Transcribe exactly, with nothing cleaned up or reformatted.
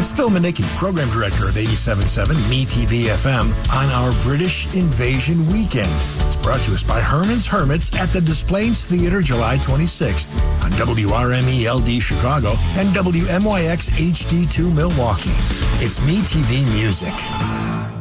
It's Phil Manicki, Program Director of eighty-seven point seven MeTV F M on our British Invasion Weekend. It's brought to us by Herman's Hermits at the Des Plaines Theater July twenty-sixth on W R M E L D Chicago and W M Y X H D two Milwaukee. It's MeTV Music.